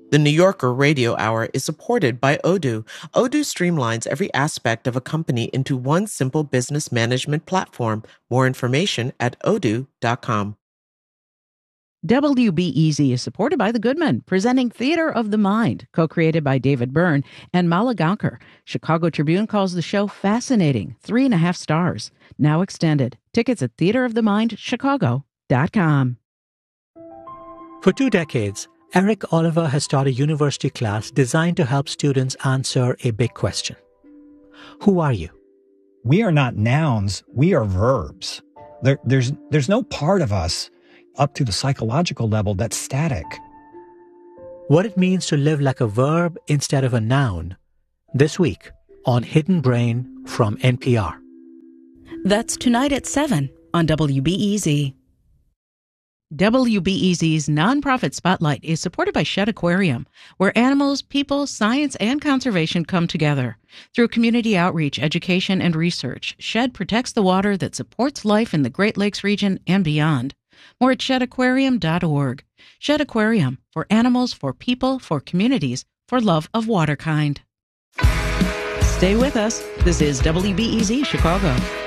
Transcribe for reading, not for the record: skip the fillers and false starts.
The New Yorker Radio Hour is supported by Odoo. Odoo streamlines every aspect of a company into one simple business management platform. More information at odoo.com. WBEZ is supported by The Goodman, presenting Theater of the Mind, co-created by David Byrne and Mala Gaonkar. Chicago Tribune calls the show fascinating, 3.5 stars. Now extended. Tickets at theaterofthemindchicago.com. For 2 decades, Eric Oliver has taught a university class designed to help students answer a big question. Who are you? We are not nouns, we are verbs. There's no part of us up to the psychological level that's static. What it means to live like a verb instead of a noun. This week on Hidden Brain from NPR. That's tonight at 7 on WBEZ. WBEZ's nonprofit spotlight is supported by Shedd Aquarium, where animals, people, science, and conservation come together. Through community outreach, education, and research, Shedd protects the water that supports life in the Great Lakes region and beyond. More at sheddaquarium.org. Shedd Aquarium, for animals, for people, for communities, for love of waterkind. Stay with us. This is WBEZ Chicago.